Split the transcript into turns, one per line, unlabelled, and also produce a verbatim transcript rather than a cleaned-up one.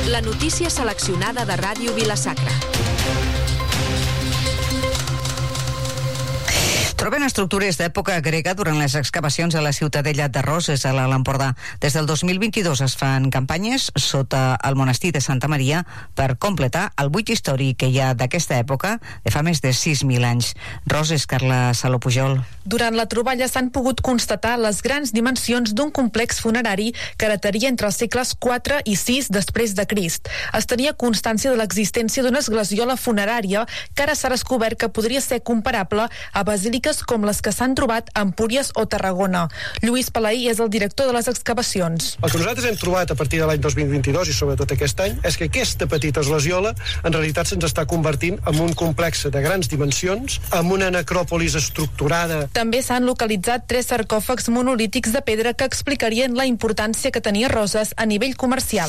La notícia seleccionada de Ràdio Vila-sacra.
Troben estructures d'època grega durant les excavacions a la Ciutadella de Roses, a l'Alt Empordà. Des del dos mil vint-i-dos es fan campanyes sota el monestir de Santa Maria per completar el buit històric que hi ha d'aquesta època de fa més de sis mil anys. Roses, Carla Saló Pujol.
Durant la troballa s'han pogut constatar les grans dimensions d'un complex funerari que dataria entre els segles quatre i sis després de Crist. Es tenia constància de l'existència d'una esglesiola funerària que ara s'ha descobert que podria ser comparable a basíliques com les que s'han trobat a Empúries o Tarragona. Lluís Palaí és el director de les excavacions.
El que nosaltres hem trobat a partir de l'any dos mil vint-i-dos i sobretot aquest any és que aquesta petita esglesiola en realitat se'ns està convertint en un complex de grans dimensions, amb una necròpolis estructurada.
També s'han localitzat tres sarcòfags monolítics de pedra que explicarien la importància que tenia Roses a nivell comercial.